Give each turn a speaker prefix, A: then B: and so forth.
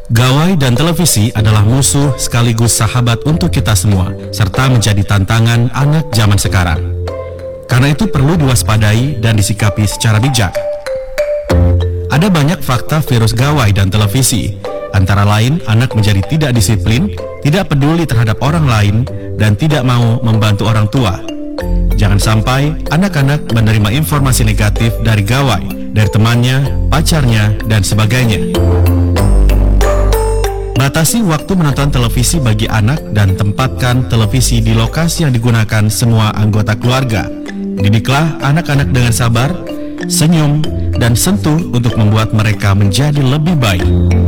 A: Gawai dan televisi adalah musuh sekaligus sahabat untuk kita semua, serta menjadi tantangan anak zaman sekarang. Karena itu perlu diwaspadai dan disikapi secara bijak. Ada banyak fakta virus gawai dan televisi, antara lain anak menjadi tidak disiplin, tidak peduli terhadap orang lain, dan tidak mau membantu orang tua. Jangan sampai anak-anak menerima informasi negatif dari gawai, dari temannya, pacarnya, dan sebagainya. Batasi waktu menonton televisi bagi anak dan tempatkan televisi di lokasi yang digunakan semua anggota keluarga. Didiklah anak-anak dengan sabar, senyum, dan sentuh untuk membuat mereka menjadi lebih baik.